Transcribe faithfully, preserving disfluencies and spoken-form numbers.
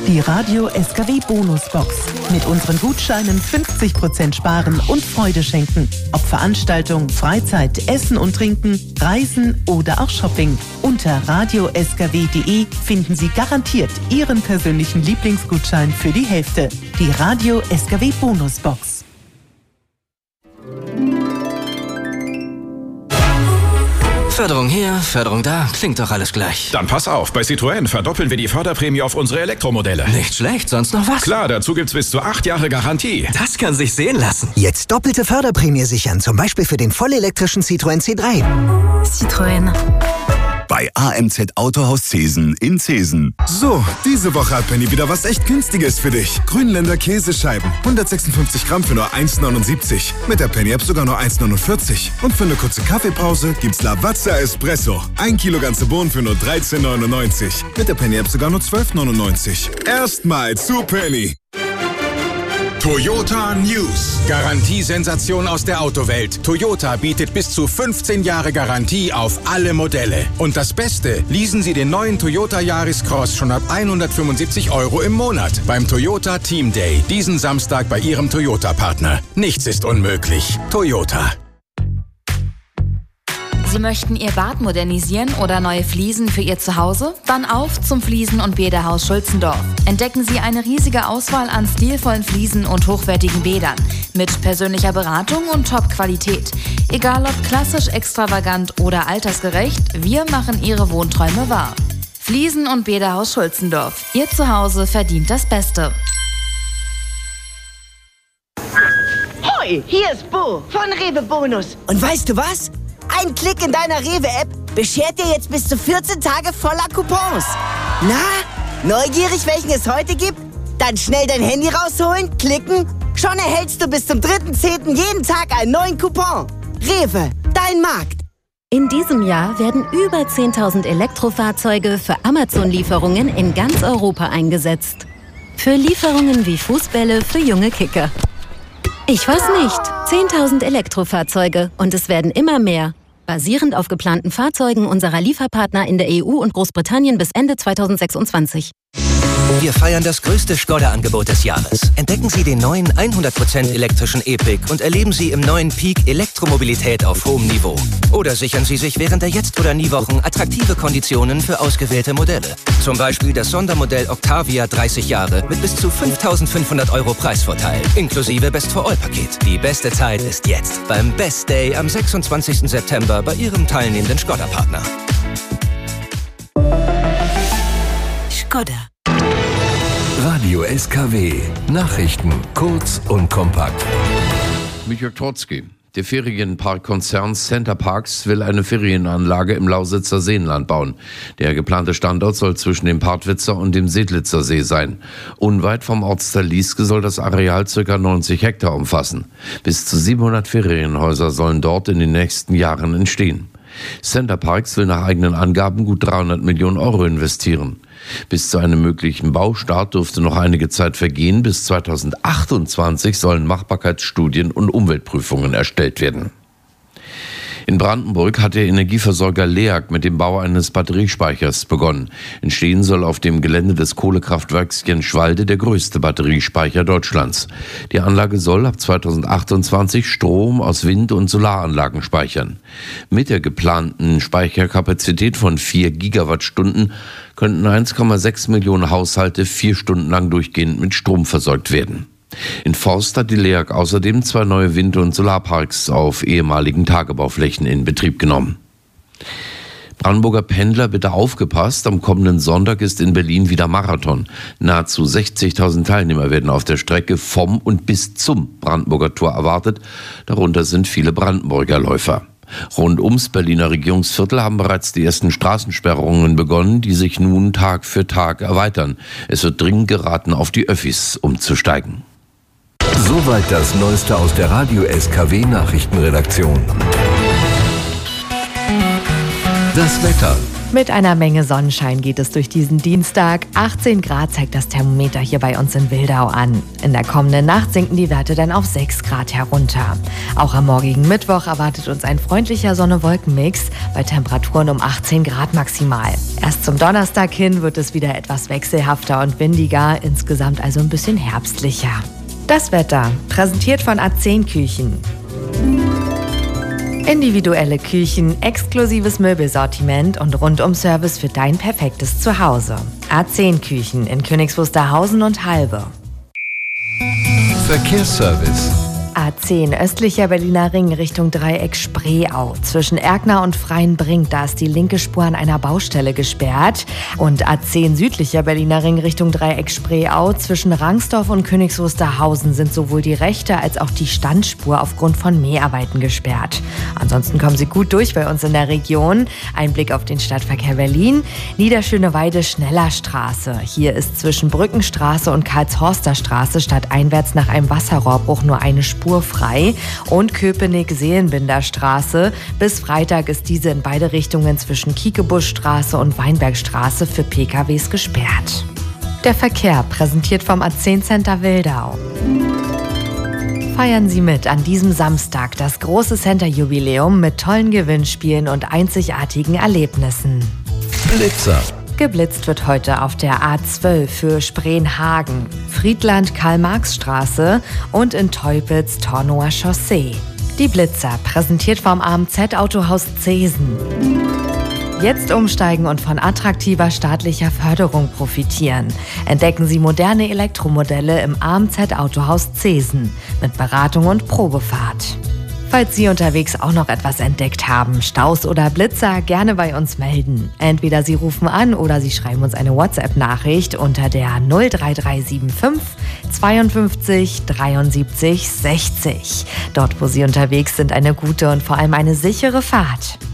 Die Radio S K W Bonusbox. Mit unseren Gutscheinen fünfzig Prozent sparen und Freude schenken. Ob Veranstaltung, Freizeit, Essen und Trinken, Reisen oder auch Shopping. Unter radio s k w punkt d e finden Sie garantiert Ihren persönlichen Lieblingsgutschein für die Hälfte. Die Radio S K W Bonusbox. Förderung hier, Förderung da, klingt doch alles gleich. Dann pass auf, bei Citroën verdoppeln wir die Förderprämie auf unsere Elektromodelle. Nicht schlecht, sonst noch was? Klar, dazu gibt's bis zu acht Jahre Garantie. Das kann sich sehen lassen. Jetzt doppelte Förderprämie sichern, zum Beispiel für den vollelektrischen Citroën C drei. Citroën. Bei A M Z Autohaus Zesen in Zesen. So, diese Woche hat Penny wieder was echt Günstiges für dich. Grünländer Käsescheiben. hundertsechsundfünfzig Gramm für nur eins neunundsiebzig. Mit der Penny-App sogar nur eins neunundvierzig. Und für eine kurze Kaffeepause gibt's Lavazza Espresso. Ein Kilo ganze Bohnen für nur dreizehn neunundneunzig. Mit der Penny-App sogar nur zwölf neunundneunzig. Erstmal zu Penny. Toyota News. Garantiesensation aus der Autowelt. Toyota bietet bis zu fünfzehn Jahre Garantie auf alle Modelle. Und das Beste, leasen Sie den neuen Toyota Yaris Cross schon ab hundertfünfundsiebzig Euro im Monat beim Toyota Team Day. Diesen Samstag bei Ihrem Toyota-Partner. Nichts ist unmöglich. Toyota. Sie möchten Ihr Bad modernisieren oder neue Fliesen für Ihr Zuhause? Dann auf zum Fliesen- und Bäderhaus Schulzendorf. Entdecken Sie eine riesige Auswahl an stilvollen Fliesen und hochwertigen Bädern. Mit persönlicher Beratung und Top-Qualität. Egal ob klassisch, extravagant oder altersgerecht, wir machen Ihre Wohnträume wahr. Fliesen- und Bäderhaus Schulzendorf. Ihr Zuhause verdient das Beste. Hoi, hier ist Bo von Rewe Bonus. Und weißt du was? Ein Klick in deiner Rewe-App beschert dir jetzt bis zu vierzehn Tage voller Coupons. Na, neugierig, welchen es heute gibt? Dann schnell dein Handy rausholen, klicken. Schon erhältst du bis zum dritten zehnten jeden Tag einen neuen Coupon. Rewe, dein Markt. In diesem Jahr werden über zehntausend Elektrofahrzeuge für Amazon-Lieferungen in ganz Europa eingesetzt. Für Lieferungen wie Fußbälle für junge Kicker. Ich weiß nicht. zehntausend Elektrofahrzeuge und es werden immer mehr. Basierend auf geplanten Fahrzeugen unserer Lieferpartner in der E U und Großbritannien bis Ende zweitausendsechsundzwanzig. Wir feiern das größte Skoda-Angebot des Jahres. Entdecken Sie den neuen hundert Prozent elektrischen E-Pick und erleben Sie im neuen Peak Elektromobilität auf hohem Niveau. Oder sichern Sie sich während der Jetzt- oder Nie-Wochen attraktive Konditionen für ausgewählte Modelle. Zum Beispiel das Sondermodell Octavia dreißig Jahre mit bis zu fünftausendfünfhundert Euro Preisvorteil, inklusive Best-for-All-Paket. Die beste Zeit ist jetzt beim Best Day am sechsundzwanzigsten September bei Ihrem teilnehmenden Skoda-Partner. Skoda. Radio S K W. Nachrichten kurz und kompakt. Michael Trotzki. Der Ferienparkkonzern Center Parcs will eine Ferienanlage im Lausitzer Seenland bauen. Der geplante Standort soll zwischen dem Partwitzer und dem Sedlitzer See sein. Unweit vom Ortsteil Lieske soll das Areal ca. neunzig Hektar umfassen. Bis zu siebenhundert Ferienhäuser sollen dort in den nächsten Jahren entstehen. Center Parcs will nach eigenen Angaben gut dreihundert Millionen Euro investieren. Bis zu einem möglichen Baustart dürfte noch einige Zeit vergehen. Bis zweitausendachtundzwanzig sollen Machbarkeitsstudien und Umweltprüfungen erstellt werden. In Brandenburg hat der Energieversorger LEAG mit dem Bau eines Batteriespeichers begonnen. Entstehen soll auf dem Gelände des Kohlekraftwerks Jenschwalde der größte Batteriespeicher Deutschlands. Die Anlage soll ab zweitausendachtundzwanzig Strom aus Wind- und Solaranlagen speichern. Mit der geplanten Speicherkapazität von vier Gigawattstunden könnten eins Komma sechs Millionen Haushalte vier Stunden lang durchgehend mit Strom versorgt werden. In Forst hat die LEAG außerdem zwei neue Wind- und Solarparks auf ehemaligen Tagebauflächen in Betrieb genommen. Brandenburger Pendler, bitte aufgepasst, am kommenden Sonntag ist in Berlin wieder Marathon. Nahezu sechzigtausend Teilnehmer werden auf der Strecke vom und bis zum Brandenburger Tor erwartet. Darunter sind viele Brandenburger Läufer. Rund ums Berliner Regierungsviertel haben bereits die ersten Straßensperrungen begonnen, die sich nun Tag für Tag erweitern. Es wird dringend geraten, auf die Öffis umzusteigen. Soweit das Neueste aus der Radio S K W Nachrichtenredaktion. Das Wetter. Mit einer Menge Sonnenschein geht es durch diesen Dienstag. achtzehn Grad zeigt das Thermometer hier bei uns in Wildau an. In der kommenden Nacht sinken die Werte dann auf sechs Grad herunter. Auch am morgigen Mittwoch erwartet uns ein freundlicher Sonne-Wolken-Mix bei Temperaturen um achtzehn Grad maximal. Erst zum Donnerstag hin wird es wieder etwas wechselhafter und windiger, insgesamt also ein bisschen herbstlicher. Das Wetter, präsentiert von A zehn Küchen. Individuelle Küchen, exklusives Möbelsortiment und Rundum-Service für dein perfektes Zuhause. A zehn Küchen in Königs Wusterhausen und Halbe. Verkehrsservice. A zehn östlicher Berliner Ring Richtung Dreieck Spreeau. Zwischen Erkner und Freienbrink, da ist die linke Spur an einer Baustelle gesperrt. Und A zehn südlicher Berliner Ring Richtung Dreieck Spreeau. Zwischen Rangsdorf und Königs Wusterhausen sind sowohl die rechte als auch die Standspur aufgrund von Mäharbeiten gesperrt. Ansonsten kommen Sie gut durch bei uns in der Region. Ein Blick auf den Stadtverkehr Berlin. Niederschöneweide Schnellerstraße. Hier ist zwischen Brückenstraße und Karlshorster Straße stadteinwärts nach einem Wasserrohrbruch nur eine Spur frei, und Köpenick-Seelenbinder-Straße. Bis Freitag ist diese in beide Richtungen zwischen Kiekebuschstraße und Weinbergstraße für P K Ws gesperrt. Der Verkehr, präsentiert vom A zehn Center Wildau. Feiern Sie mit an diesem Samstag das große Center-Jubiläum mit tollen Gewinnspielen und einzigartigen Erlebnissen. Blitzer. Geblitzt wird heute auf der A zwölf für Spreenhagen, Friedland-Karl-Marx-Straße und in Teupitz Tornower Chaussee. Die Blitzer, präsentiert vom A M Z-Autohaus Zesen. Jetzt umsteigen und von attraktiver staatlicher Förderung profitieren. Entdecken Sie moderne Elektromodelle im A M Z-Autohaus Zesen mit Beratung und Probefahrt. Falls Sie unterwegs auch noch etwas entdeckt haben, Staus oder Blitzer, gerne bei uns melden. Entweder Sie rufen an oder Sie schreiben uns eine WhatsApp-Nachricht unter der null drei drei sieben fünf zweiundfünfzig dreiundsiebzig sechzig. Dort, wo Sie unterwegs sind, eine gute und vor allem eine sichere Fahrt.